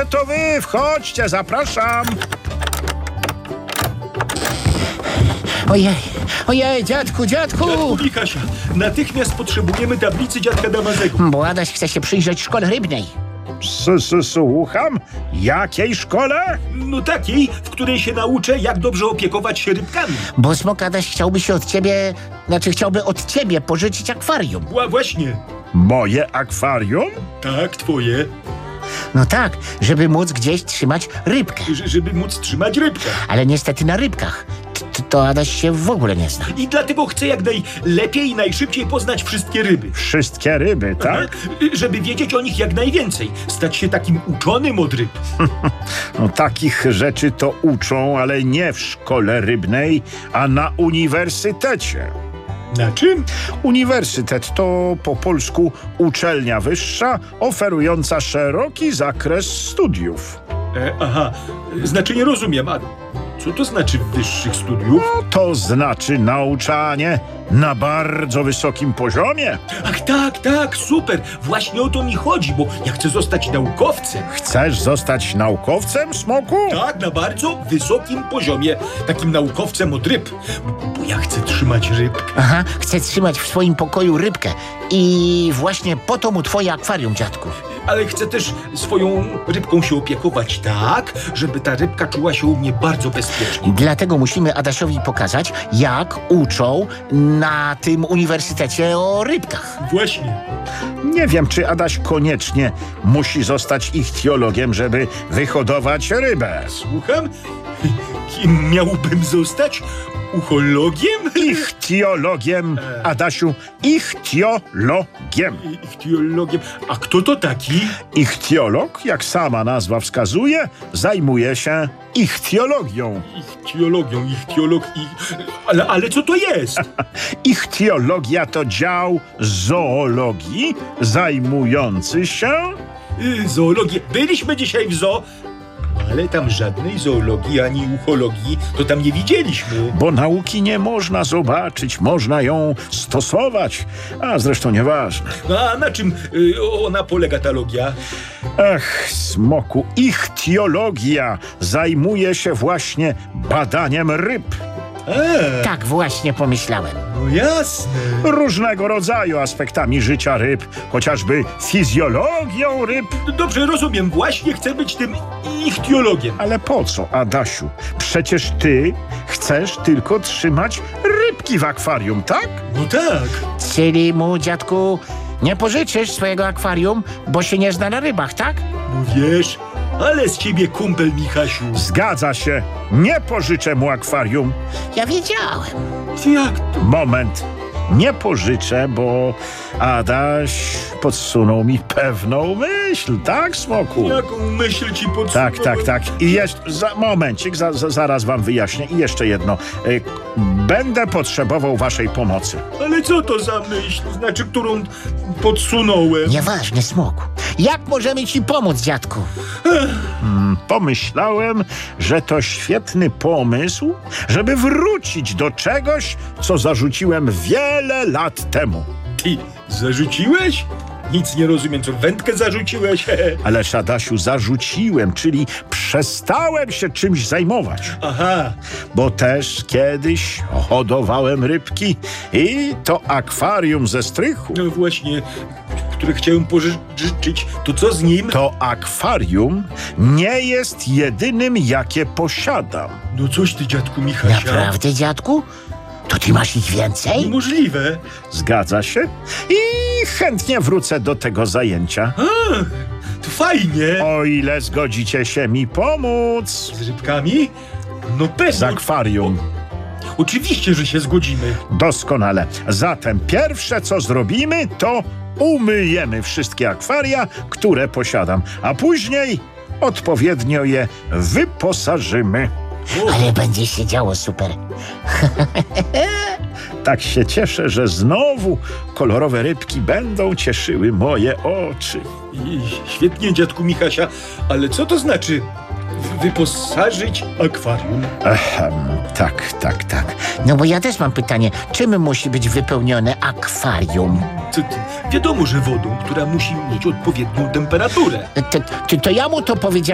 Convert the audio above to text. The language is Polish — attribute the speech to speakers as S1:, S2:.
S1: że to wy. Wchodźcie, zapraszam.
S2: Ojej, dziadku!
S3: Dziadku Michasia, natychmiast potrzebujemy tablicy dziadka Damazego.
S2: Bo Adaś chce się przyjrzeć szkole rybnej.
S1: Słucham? Jakiej szkole?
S3: No takiej, w której się nauczę, jak dobrze opiekować się rybkami.
S2: Bo Smok Adaś chciałby od ciebie pożyczyć akwarium.
S3: Właśnie.
S1: Moje akwarium?
S3: Tak, twoje.
S2: No tak, żeby móc gdzieś trzymać rybkę.
S3: Żeby móc trzymać rybkę.
S2: Ale niestety na rybkach to Adaś się w ogóle nie zna.
S3: I dlatego chcę jak najlepiej i najszybciej poznać wszystkie ryby.
S1: Wszystkie ryby, tak?
S3: Żeby wiedzieć o nich jak najwięcej. Stać się takim uczonym od ryb.
S1: No, takich rzeczy to uczą, ale nie w szkole rybnej, a na uniwersytecie.
S3: Na czym?
S1: Uniwersytet to po polsku uczelnia wyższa oferująca szeroki zakres studiów.
S3: Aha, znaczy nie rozumiem, a co to znaczy wyższych studiów?
S1: No, to znaczy nauczanie na bardzo wysokim poziomie.
S3: Ach, tak, super. Właśnie o to mi chodzi, bo ja chcę zostać naukowcem.
S1: Chcesz zostać naukowcem, Smoku?
S3: Tak, na bardzo wysokim poziomie. Takim naukowcem od ryb. Bo ja chcę trzymać rybkę.
S2: Aha, chce trzymać w swoim pokoju rybkę. I właśnie po to mu twoje akwarium, dziadku.
S3: Ale chcę też swoją rybką się opiekować tak, żeby ta rybka czuła się u mnie bardzo bezpiecznie.
S2: Dlatego musimy Adasiowi pokazać, jak uczą na tym uniwersytecie o rybkach.
S3: Właśnie.
S1: Nie wiem, czy Adaś koniecznie musi zostać ichtiologiem, żeby wyhodować rybę.
S3: Słucham? Kim miałbym zostać? Uchologiem?
S1: Ichtiologiem, Adasiu, ichtiologiem.
S3: Ichtiologiem. A kto to taki?
S1: Ichtiolog, jak sama nazwa wskazuje, zajmuje się ichtiologią.
S3: Ichtiolog. Ale co to jest?
S1: Ichtiologia to dział zoologii zajmujący się...
S3: Zoologię. Byliśmy dzisiaj w zoo, ale tam żadnej zoologii ani uchologii to tam nie widzieliśmy.
S1: Bo nauki nie można zobaczyć, można ją stosować, a zresztą nieważne.
S3: No, a na czym ona polega, ta logia?
S1: Ach, Smoku, ichtiologia zajmuje się właśnie badaniem ryb.
S2: Tak właśnie pomyślałem.
S3: No jasne.
S1: Różnego rodzaju aspektami życia ryb, chociażby fizjologią ryb.
S3: Dobrze, rozumiem. Właśnie chcę być tym ichtiologiem.
S1: Ale po co, Adasiu? Przecież ty chcesz tylko trzymać rybki w akwarium, tak?
S3: No tak.
S2: Czyli mu, dziadku, nie pożyczysz swojego akwarium, bo się nie zna na rybach, tak?
S3: No wiesz, ale z ciebie kumpel, Michasiu.
S1: Zgadza się, nie pożyczę mu akwarium.
S2: Ja wiedziałem.
S3: Jak to?
S1: Moment, nie pożyczę, bo Adaś podsunął mi pewną myśl, tak, Smoku?
S3: Jaką myśl ci podsunąłem?
S1: Tak. I jeszcze, momencik, zaraz wam wyjaśnię. I jeszcze jedno. Będę potrzebował waszej pomocy.
S3: Ale co to za myśl? Znaczy, którą podsunąłem?
S2: Nieważne, Smoku. Jak możemy ci pomóc, dziadku?
S1: Pomyślałem, że to świetny pomysł, żeby wrócić do czegoś, co zarzuciłem wiele lat temu.
S3: Ty zarzuciłeś? Nic nie rozumiem, co wędkę zarzuciłeś?
S1: Ależ, Adasiu, zarzuciłem, czyli przestałem się czymś zajmować.
S3: Aha.
S1: Bo też kiedyś hodowałem rybki i to akwarium ze strychu.
S3: No właśnie, które chciałem pożyczyć, to co z nim?
S1: To akwarium nie jest jedynym, jakie posiadam.
S3: No coś ty, dziadku Michasia.
S2: Naprawdę, dziadku? To ty masz ich więcej?
S3: Niemożliwe.
S1: Zgadza się? I chętnie wrócę do tego zajęcia.
S3: To fajnie.
S1: O ile zgodzicie się mi pomóc.
S3: Z rybkami? No pewnie.
S1: Z akwarium.
S3: Oczywiście, że się zgodzimy.
S1: Doskonale. Zatem pierwsze, co zrobimy, to umyjemy wszystkie akwaria, które posiadam, a później odpowiednio je wyposażymy.
S2: Ale będzie się działo super.
S1: Tak się cieszę, że znowu kolorowe rybki będą cieszyły moje oczy.
S3: Świetnie, dziadku Michasia, ale co to znaczy wyposażyć akwarium?
S1: Tak.
S2: No bo ja też mam pytanie, czym musi być wypełnione akwarium?
S3: Wiadomo, że wodą, która musi mieć odpowiednią temperaturę.
S2: To ja mu to powiedziałem.